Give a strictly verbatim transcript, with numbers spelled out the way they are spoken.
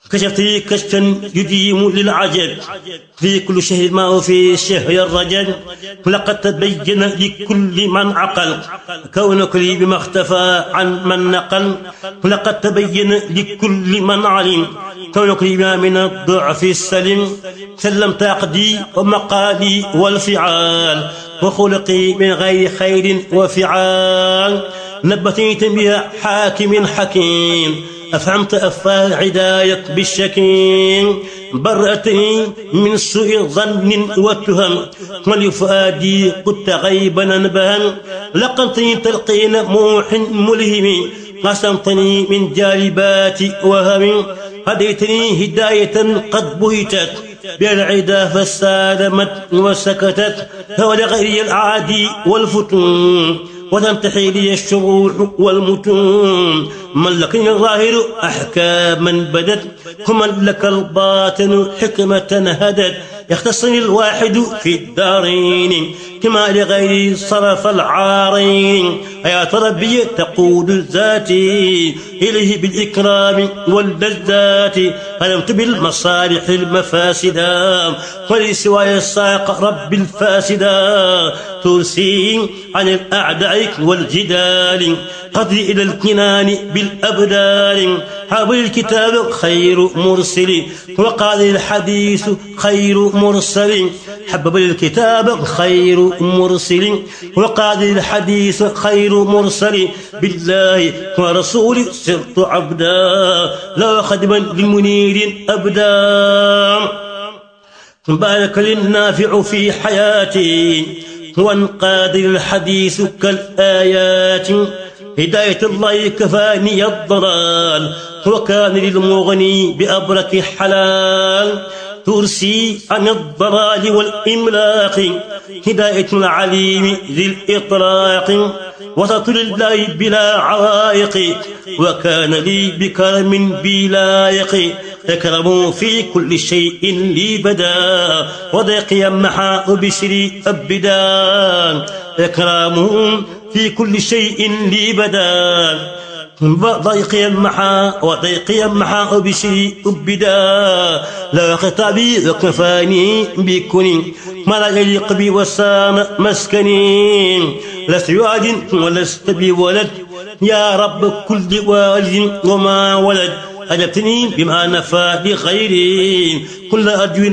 كشفت لي كشفا يديم للعجب في كل شهر ما هو في شهر الرجب. لقد تبين لكل من عقل كونك لي بما اختفى عن من نقل. لقد تبين لكل من علم كونك لي بما من الضعف السلم. سلمت عقدي ومقالي والفعال وخلقي من غير خير وفعال. نبتني بها حاكم حكيم أفهمت أفاه عداية بالشكيم. برأتني من سوء ظن والتهم ولفؤادي قدت غيبا نبها. لقنتني تلقين موح ملهم قسمتني من جالبات وهم. هديتني هداية قد بهتت بالعدا فاستادمت وسكتت. فولغيري الأعادي والفتون وتنتحي لي الشروح والمتون. ملكني الظاهر أحكاما بدت وملك الباطن حكمة هدت. يختصني الواحد في الدارين كما لغيري صرف العارين. يا ربي تقود ذاتي إليه بالإكرام واللذات. ألمت بالمصالح المفاسدا ولسواي الساق رب الفاسدا. ترسي عن الأعداء والجدال قضي إلى الكنان بالأبدال. حابل الكتاب خير مرسل وقال الحديث خير مرسل. حبب الكتاب خير مرسل وقال الحديث خير مرسل. بالله ورسول صرت عبدا لا خدما لمنير أبدا. بارك للنافع في حياتي وانقاد الحديث كالآيات. هداية الله كفاني الضلال وكان للمغني بأبرك حلال. ترسي عن الضلال والإملاق هداية العليم ذي الإطلاق. وسط الله بلا عوائق وكان لي بكرم بلايق. اكرموا في كل شيء لي بدا وضيق يمحى بشري أبدا. اكرامهم في كل شيء لي بدا ضيق يمحى وضيق يمحى بشري أبدا. لا خطابي وكفاني بكني ما لا يليق بي وسام مسكني. لست بوالد ولست بولد يا رب كل والد وما ولد. أجبتني بما نفى لغيري كل أرجو